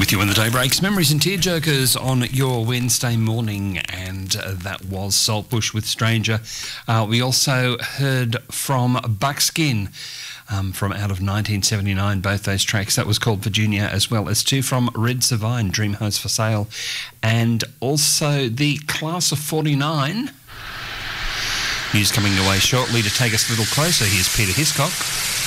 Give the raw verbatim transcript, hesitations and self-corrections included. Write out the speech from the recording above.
With you when the day breaks, Memories and Tearjerkers on your Wednesday morning, and uh, that was Saltbush with Stranger. Uh, we also heard from Buckskin um, from out of nineteen seventy-nine, both those tracks. That was called Virginia, as well as two from Red Savine, Dream House for Sale, and also the Class of forty-nine. News coming away shortly to take us a little closer. Here's Peter Hiscock.